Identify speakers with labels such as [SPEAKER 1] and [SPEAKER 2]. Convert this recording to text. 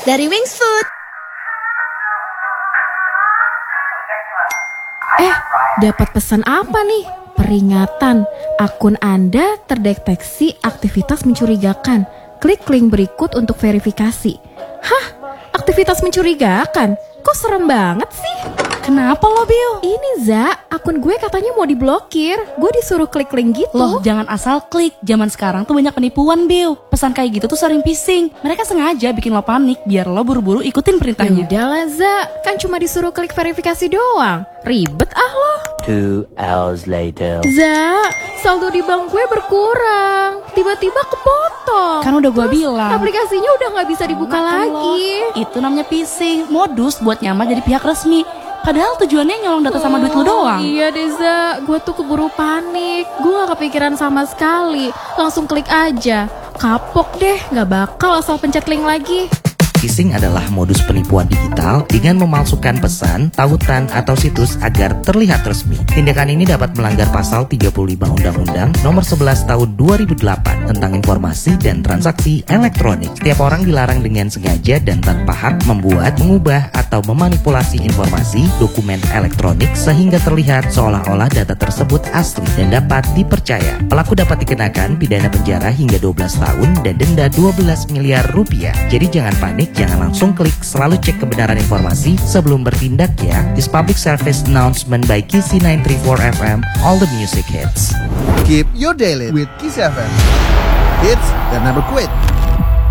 [SPEAKER 1] dari Wings Food.
[SPEAKER 2] Dapat pesan apa nih? Peringatan, akun Anda terdeteksi aktivitas mencurigakan. Klik link berikut untuk verifikasi. Hah? Aktivitas mencurigakan? Kok serem banget sih?
[SPEAKER 3] Kenapa lo, Bill?
[SPEAKER 2] Ini Za, akun gue katanya mau diblokir. Gue disuruh klik link gitu.
[SPEAKER 3] Loh, jangan asal klik. Zaman sekarang tuh banyak penipuan, Bill. Pesan kayak gitu tuh sering phishing. Mereka sengaja bikin lo panik biar lo buru-buru ikutin perintahnya.
[SPEAKER 2] Udahlah Za, kan cuma disuruh klik verifikasi doang. Ribet lo.
[SPEAKER 4] 2 hours later.
[SPEAKER 2] Za, saldo di bank gue berkurang. Tiba-tiba kepotong.
[SPEAKER 3] Kan udah gue bilang.
[SPEAKER 2] Aplikasinya udah gak bisa dibuka lagi.
[SPEAKER 3] Itu namanya phishing, modus buat nyamar jadi pihak resmi. Padahal tujuannya nyolong data sama duit lo doang.
[SPEAKER 2] Iya Deza, gue tuh keburu panik. Gue gak kepikiran sama sekali. Langsung klik aja. Kapok deh, gak bakal asal pencet link lagi.
[SPEAKER 5] Phishing adalah modus penipuan digital dengan memalsukan pesan, tautan, atau situs agar terlihat resmi. Tindakan ini dapat melanggar pasal 35 Undang-Undang Nomor 11 Tahun 2008 tentang informasi dan transaksi elektronik. Setiap orang dilarang dengan sengaja dan tanpa hak membuat, mengubah, atau memanipulasi informasi, dokumen elektronik sehingga terlihat seolah-olah data tersebut asli dan dapat dipercaya. Pelaku dapat dikenakan pidana penjara hingga 12 tahun dan denda 12 miliar rupiah. Jadi jangan panik, jangan langsung klik, selalu cek kebenaran informasi sebelum bertindak ya. This public service announcement by Kisi 934 FM, all the music hits.
[SPEAKER 6] Keep your daily with Kiss FM. Hits that never quit.